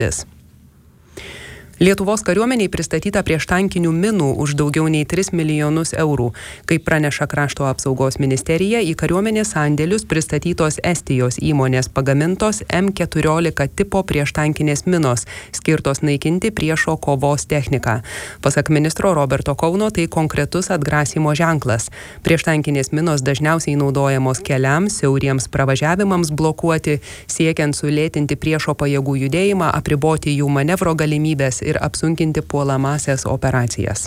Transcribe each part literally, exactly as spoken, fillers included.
Lietuvos kariuomeniai pristatyta prieštankinių minų už daugiau nei tris milijonus eurų. Kaip praneša Krašto apsaugos ministerija, į kariuomenės sandėlius pristatytos Estijos įmonės pagamintos M keturiolika tipo prieštankinės minos, skirtos naikinti priešo kovos techniką. Pasak ministro Roberto Kauno, tai konkretus atgrasymo ženklas. Prieštankinės minos dažniausiai naudojamos keliams, siauriems pravažiavimams blokuoti, siekiant sulėtinti priešo pajėgų judėjimą, apriboti jų manevro galimybės ir apsunkinti puolamasias operacijas.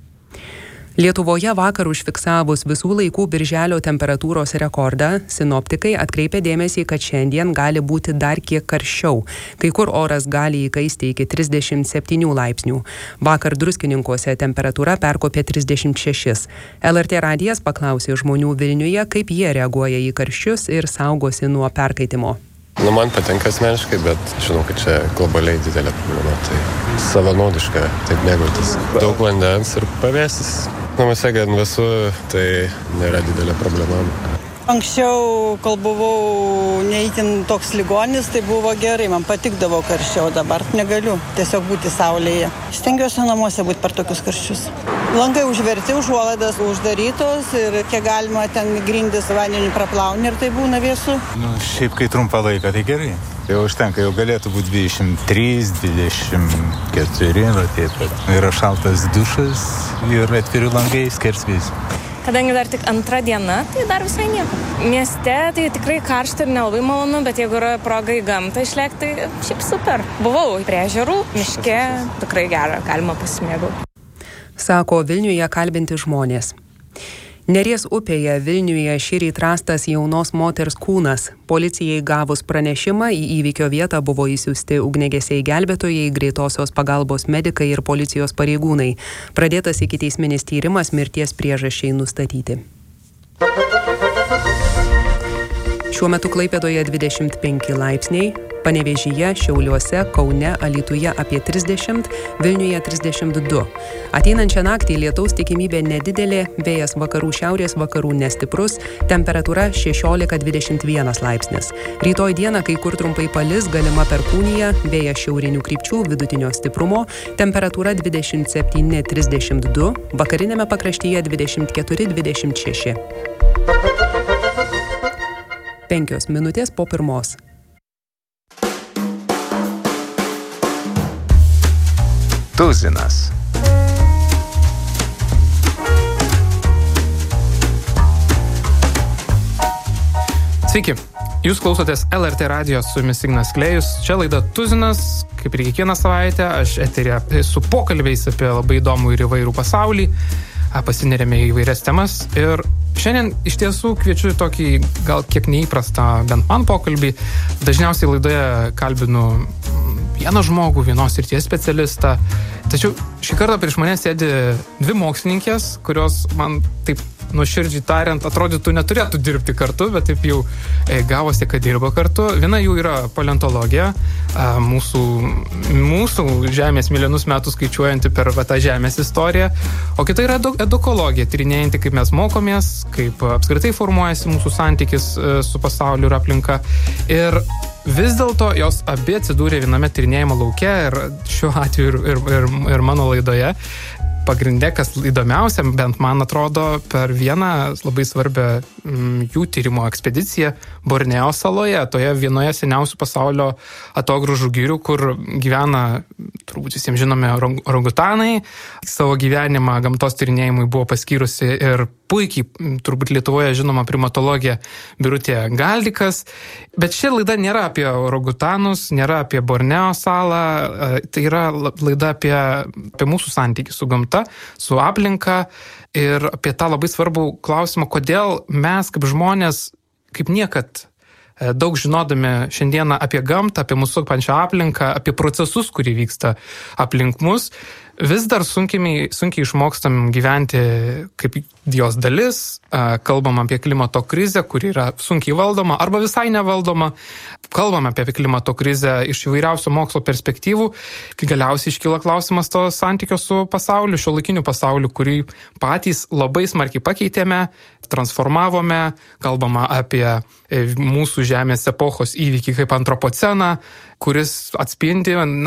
Lietuvoje vakar užfiksavus visų laikų birželio temperatūros rekordą, sinoptikai atkreipė dėmesį, kad šiandien gali būti dar kiek karščiau. Kai kur oras gali įkaisti iki trisdešimt septynių laipsnių. Vakar Druskininkuose temperatūra perkopė trisdešimt šešis. L R T radijas paklausė žmonių Vilniuje, kaip jie reaguoja į karščius ir saugosi nuo perkaitimo. Nu, man patinka asmeniškai, bet žinau, kad čia globaliai didelė problema, tai savanaudiška taip mėgautis. Daug vandens ir pavėsis. Namuose gan vėsu, tai nėra didelė problema. Anksčiau, kol buvau neįtin toks ligonis, tai buvo gerai, man patikdavo karščiau, dabar negaliu tiesiog būti saulėje. Stengiuosi namuose būti per tokius karščius. Langai užverti, užuolaidas uždarytos ir kiek galima ten grindis vandeniu praplauni ir tai būna vėsu. Nu, šiaip kai trumpą laiką, tai gerai. Jau užtenka, jau galėtų būti dvidešimt trys, dvidešimt keturi, va taip pat. Yra šaltas dušas ir atviri langai skersvės. Kadangi dar tik antra diena, tai dar visai nieko. Mieste tai tikrai karšta ir nelabai malonu, bet jeigu yra proga į gamtą išlėkti, tai šiaip super. Buvau prie ežerų, miške, tikrai gera, galima pasimėgauti. Sako Vilniuje kalbinti žmonės. Neries upėje Vilniuje šįryt rastas jaunos moters kūnas. Policijai gavus pranešimą į įvykio vietą buvo įsiųsti ugniagesiai gelbėtojai, greitosios pagalbos medikai ir policijos pareigūnai. Pradėtas ikiteisminis tyrimas, mirties priežasčiai nustatyti. Šiuo metu Klaipėdoje dvidešimt penki laipsniai, Panevėžyje, Šiauliuose, Kaune, Alytuje apie trisdešimt, Vilniuje trisdešimt du. Ateinančią naktį lietaus tikimybė nedidelė, vėjas vakarų šiaurės vakarų nestiprus, temperatūra šešiolika dvidešimt vienas laipsnis. Rytoj dieną kai kur trumpai palis, galima perkūnija, vėjas šiaurinių krypčių vidutinio stiprumo, temperatūra dvidešimt septyni trisdešimt du, vakarinėme pakraštyje dvidešimt keturi dvidešimt šeši. Penkios minutės po pirmos. Tuzinas. Sveiki, jūs klausotės L R T radijos, su jumis Ignas Klėjus. Čia laida Tuzinas, kaip ir kiekvieną savaitę, aš eteryje su pokalbiais apie labai įdomų ir įvairų pasaulį, pasineriame į įvairias temas ir šiandien iš tiesų kviečiu tokį gal kiek neįprastą bent man pokalbį. Dažniausiai laidoje kalbinu vieną žmogų, vienos srities specialistą. Tačiau šį kartą prieš mane sėdi dvi mokslininkės, kurios man taip nuoširdžiai tariant atrodytų neturėtų dirbti kartu, bet taip jau e, gavosi, kad dirba kartu. Viena jų yra paleontologija, a, mūsų, mūsų žemės milijonus metų skaičiuojanti per va, tą žemės istoriją, o kita yra edukologija, tyrinėjanti, kaip mes mokomės, kaip apskritai formuojasi mūsų santykis e, su pasauliu ir aplinka. Ir vis dėlto jos abi atsidūrė viename tyrinėjimo lauke ir šiuo atveju ir, ir, ir, ir mano laidoje. Pagrindė, kas įdomiausia, bent man atrodo, per vieną labai svarbią m, jų tyrimo ekspediciją Borneo saloje, toje vienoje seniausių pasaulio atogrąžų girių, kur gyvena, turbūt visiems žinome, orangutanai. Savo gyvenimą gamtos tyrinėjimui buvo paskyrusi ir puikiai, turbūt Lietuvoje žinoma primatologė Birutė Galdikas. Bet ši laida nėra apie orangutanus, nėra apie Borneo salą, tai yra laida apie, apie mūsų santykį su gamta, su aplinka ir apie tą labai svarbų klausimą, kodėl mes kaip žmonės, kaip niekad daug žinodami šiandieną apie gamtą, apie mūsų supančią aplinką, apie procesus, kurie vyksta aplink mus, vis dar sunkiai, sunkiai išmokstam gyventi kaip jos dalis, kalbam apie klimato krizę, kuri yra sunkiai valdoma arba visai nevaldoma, kalbam apie klimato krizę iš įvairiausių mokslo perspektyvų, kai galiausiai iškyla klausimas to santykio su pasauliu, šiuolaikiniu pasauliu, kurį patys labai smarkiai pakeitėme, transformavome, kalbama apie mūsų Žemės epochos įvykį kaip antropoceną, kuris atspindi